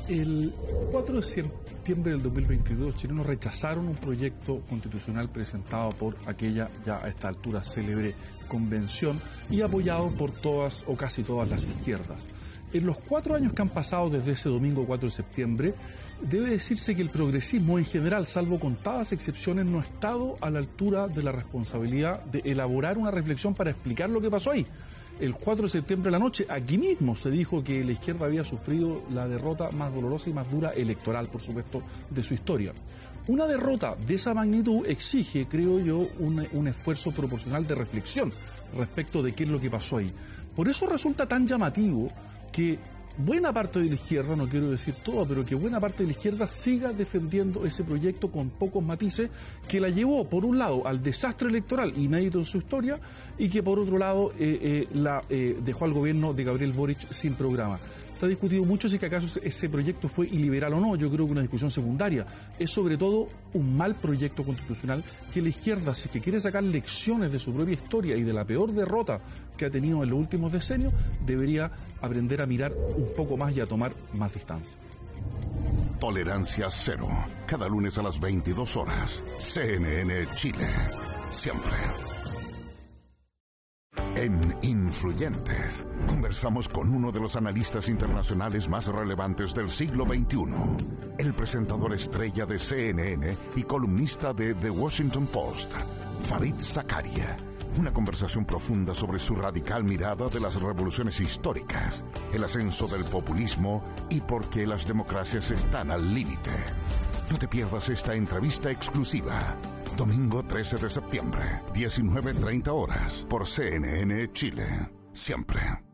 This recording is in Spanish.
El 4 de septiembre del 2022, los chilenos rechazaron un proyecto constitucional presentado por aquella, ya a esta altura, célebre convención y apoyado por todas o casi todas las izquierdas. En los 4 años que han pasado desde ese domingo 4 de septiembre, debe decirse que el progresismo en general, salvo contadas excepciones, no ha estado a la altura de la responsabilidad de elaborar una reflexión para explicar lo que pasó ahí. El 4 de septiembre de la noche, aquí mismo se dijo que la izquierda había sufrido la derrota más dolorosa y más dura electoral, por supuesto, de su historia. Una derrota de esa magnitud exige, creo yo, un esfuerzo proporcional de reflexión respecto de qué es lo que pasó ahí. Por eso resulta tan llamativo que buena parte de la izquierda, no quiero decir todo, pero que buena parte de la izquierda siga defendiendo ese proyecto con pocos matices, que la llevó, por un lado, al desastre electoral inédito en su historia, y que, por otro lado, dejó al gobierno de Gabriel Boric sin programa. Se ha discutido mucho si que acaso ese proyecto fue iliberal o no. Yo creo que una discusión secundaria. Es sobre todo un mal proyecto constitucional que la izquierda, si que quiere sacar lecciones de su propia historia y de la peor derrota que ha tenido en los últimos decenios, debería aprender a mirar un poco más y a tomar más distancia. Tolerancia cero. Cada lunes a las 22 horas. CNN Chile. Siempre. En Influyentes, conversamos con uno de los analistas internacionales más relevantes del siglo XXI, el presentador estrella de CNN y columnista de The Washington Post, Fareed Zakaria. Una conversación profunda sobre su radical mirada de las revoluciones históricas, el ascenso del populismo y por qué las democracias están al límite. No te pierdas esta entrevista exclusiva. Domingo 13 de septiembre, 19:30 horas, por CNN Chile. Siempre.